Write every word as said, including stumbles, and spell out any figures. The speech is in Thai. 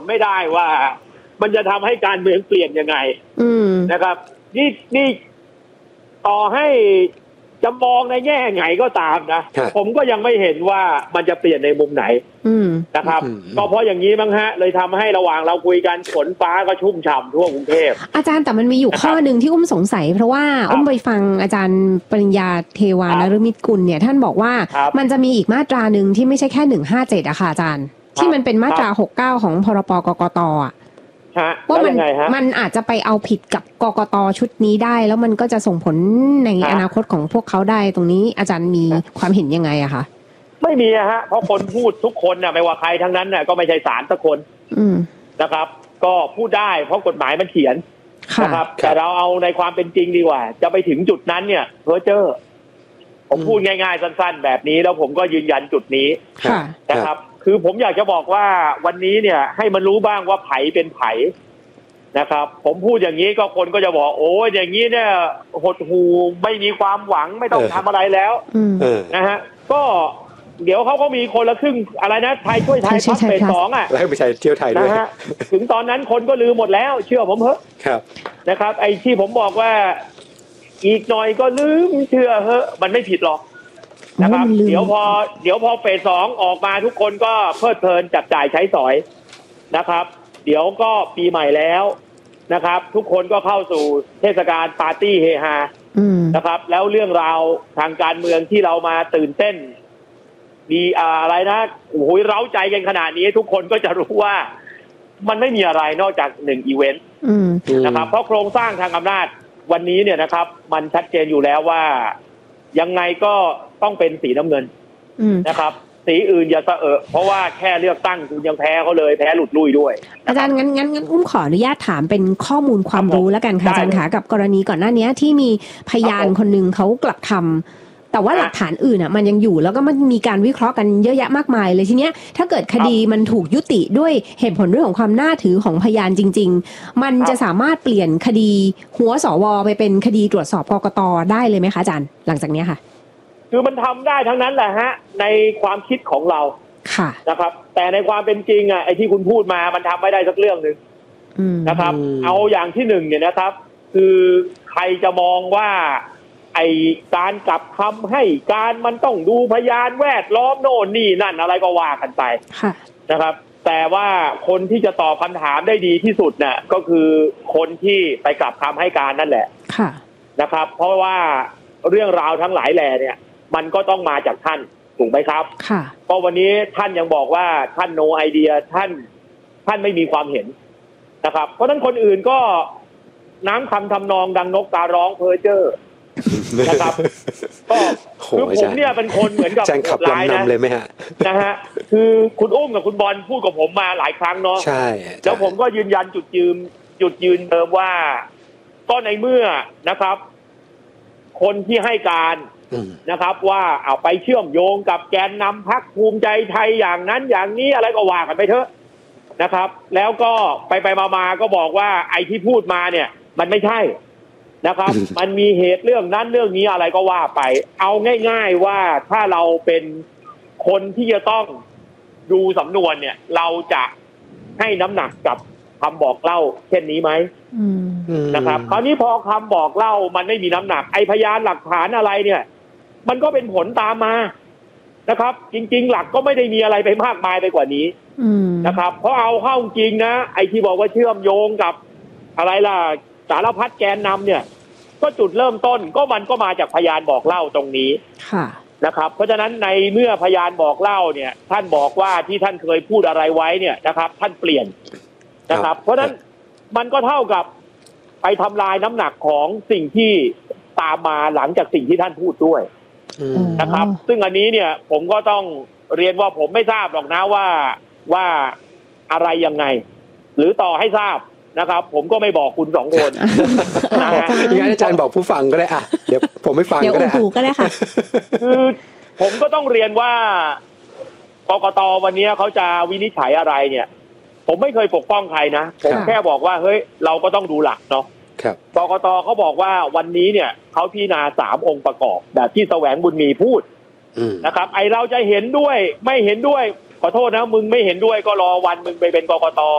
ไม่ได้ว่ามันจะทำให้การเมืองเปลี่ยนยังไงนะครับนี่นี่ต่อให้จะมองในแง่ไหนก็ตามนะผมก็ยังไม่เห็นว่ามันจะเปลี่ยนในมุมไหนนะครับก็เพราะอย่างนี้มั้งฮะเลยทำให้ระหว่างเราคุยกันฝนฟ้าก็ชุ่มฉ่ำทั่วกรุงเทพอาจารย์แต่มันมีอยู่ข้อหนึ่งที่อุ้มสงสัยเพราะว่าอุ้มไปฟังอาจารย์ปริญญาเทวานฤมิตกุลเนี่ยท่านบอกว่ามันจะมีอีกมาตราหนึ่งที่ไม่ใช่แค่หนึ่งห้าเจ็ดอะค่ะอาจารย์ที่มันเป็นมาตราหกเก้าของพรปกกตอะว่ามันมันอาจจะไปเอาผิดกับกกตชุดนี้ได้แล้วมันก็จะส่งผลในอนาคตของพวกเขาได้ตรงนี้อาจารย์มีความเห็นยังไงอะคะไม่มีอะฮะเพราะคนพูดทุกคนน่ะไม่ว่าใครทั้งนั้นน่ะก็ไม่ใช่ศาลสักคนนะครับก็พูดได้เพราะกฎหมายมันเขียนนะครับแต่เราเอาในความเป็นจริงดีกว่าจะไปถึงจุดนั้นเนี่ยเพ้อเจ้อผมพูดง่ายๆสั้นๆแบบนี้แล้วผมก็ยืนยันจุดนี้นะครับคือผมอยากจะบอกว่าวันนี้เนี่ยให้มันรู้บ้างว่าไผเป็นไผนะครับผมพูดอย่างนี้ก็คนก็จะบอกโอ้ยอย่างนี้เนี่ยหดหูไม่มีความหวังไม่ต้องทำอะไรแล้วนะฮะก็เดี๋ยวเขาก็มีคนละครึ่งอะไรนะไทยช่วยไทยพักเฟสสองอ่ะแล้วไม่ใช่เที่ยวไทยด้วยนะฮะถึงตอนนั้นคนก็ลืมหมดแล้วเชื่อผมเถอะนะครับไอ้ที่ผมบอกว่าอีกหน่อยก็ลืมเชื่อเถอะมันไม่ผิดหรอกนะครับเดี๋ยวพอเดี๋ยวพอเฟสสองออกมาทุกคนก็เพลิดเพลินจับจ่ายใช้สอยนะครับเดี๋ยวก็ปีใหม่แล้วนะครับทุกคนก็เข้าสู่เทศกาลปาร์ตี้เฮฮานะครับแล้วเรื่องราวทางการเมืองที่เรามาตื่นเต้นมีอะไรนะโอ้โหเร้าใจกันขนาดนี้ทุกคนก็จะรู้ว่ามันไม่มีอะไรนอกจากหนึ่งอีเวนต์นะครับเพราะโครงสร้างทางอำนาจวันนี้เนี่ยนะครับมันชัดเจนอยู่แล้วว่ายังไงก็ต้องเป็นสีน้ำเงินนะครับสีอื่นอย่าเสอะเพราะว่าแค่เลือกตั้งคุณยังแพ้เขาเลยแพ้หลุดลุ่ยด้วยอาจารย์งั้นงั้นงั้นอุ้มขออนุญาตถามเป็นข้อมูลความรู้แล้วกันค่ะอาจารย์คะกับกรณีก่อนหน้านี้ที่มีพยานคนหนึ่งเขากลับคำแต่ว่าหลักฐานอื่นอ่ะมันยังอยู่แล้วก็มันมีการวิเคราะห์กันเยอะแยะมากมายเลยทีเนี้ยถ้าเกิดคดีมันถูกยุติด้วยเหตุผลเรื่องของความน่าถือของพยานจริงๆมันจะสามารถเปลี่ยนคดีหัวสวไปเป็นคดีตรวจสอบกกตได้เลยไหมคะอาจารย์หลังจากนี้ค่ะคือมันทำได้ทั้งนั้นแหละฮะในความคิดของเราค่ะนะครับแต่ในความเป็นจริงอ่ะไอ้ที่คุณพูดมามันทำไม่ได้สักเรื่องนึงนะครับเอาอย่างที่หนึ่งเนี่ยนะครับคือใครจะมองว่าไอ้การกลับคำให้การมันต้องดูพยานแวดล้อมโน่นนี่นั่นอะไรก็ว่ากันไปนะครับแต่ว่าคนที่จะตอบคำถามได้ดีที่สุดน่ะก็คือคนที่ไปกลับคำให้การนั่นแหละนะครับเพราะว่าเรื่องราวทั้งหลายแหล่เนี่ยมันก็ต้องมาจากท่านถูกไหมครับค่ะเพราะวันนี้ท่านยังบอกว่าท่านโนไอเดียท่านท่านไม่มีความเห็นนะครับเพราะฉะนั้นคนอื่นก็น้ำคำทำนองดังนกตาร้องเพ้อเจ้อนะครับก็คือผมเนี่ยเป็นคนเหมือนกับหลายนะเลยไหมฮะนะฮะคือคุณอุ้มกับคุณบอลพูดกับผมมาหลายครั้งเนาะใช่แล้วผมก็ยืนยันจุดยืนจุดยืนเดิมว่าก็ในเมื่อนะครับคนที่ให้การนะครับว่าเอาไปเชื่อมโยงกับแกนนำพรรคภูมิใจไทยอย่างนั้นอย่างนี้อะไรก็ว่ากันไปเถอะนะครับแล้วก็ไปไปมาๆก็บอกว่าไอ้ที่พูดมาเนี่ยมันไม่ใช่นะครับ มันมีเหตุเรื่องนั้นเรื่องนี้อะไรก็ว่าไปเอาง่ายๆว่าถ้าเราเป็นคนที่จะต้องดูสำนวนเนี่ยเราจะให้น้ำหนักกับคำบอกเล่าเช่นนี้ไหมนะครับคราวนี้พอคำบอกเล่ามันไม่มีน้ำหนักไอ้พยานหลักฐานอะไรเนี่ยมันก็เป็นผลตามมานะครับจริงๆหลักก็ไม่ได้มีอะไรไปมากมายไปกว่านี้นะครับเพราะเอาเข้าจริงนะไอ้ที่บอกว่าเชื่อมโยงกับอะไรล่ะสารพัดแกนนำเนี่ยก็จุดเริ่มต้นก็มันก็มาจากพยานบอกเล่าตรงนี้นะครับเพราะฉะนั้นในเมื่อพยานบอกเล่าเนี่ยท่านบอกว่าที่ท่านเคยพูดอะไรไว้เนี่ยนะครับท่านเปลี่ยนนะครับเพราะฉะนั้นมันก็เท่ากับไปทำลายน้ำหนักของสิ่งที่ตามมาหลังจากสิ่งที่ท่านพูดด้วยนะครับซึ่งอันนี้เนี่ยผมก็ต้องเรียนว่าผมไม่ทราบหรอกนะว่าว่าอะไรยังไงหรือต่อให้ทราบนะครับผมก็ไม่บอกคุณสองคนนะฮะงั้นอาจารย์บอกผู้ฟังก็ได้อ่ะเดี๋ยวผมไม่ฟังก็ได้เดี๋ยวอู่ก็ได้ค่ะคือผมก็ต้องเรียนว่ากกต.วันนี้เขาจะวินิจฉัยอะไรเนี่ยผมไม่เคยปกป้องใครนะผมแค่บอกว่าเฮ้ยเราก็ต้องดูหลักเนาะกกต.เขาบอกว่าวันนี้เนี่ยเขาพิจารณาสามองค์ประกอบแบบที่แสวงบุญมีพูดนะครับไอเราจะเห็นด้วยไม่เห็นด้วยขอโทษนะมึงไม่เห็นด้วยก็รอวันมึงไปเป็นกกต.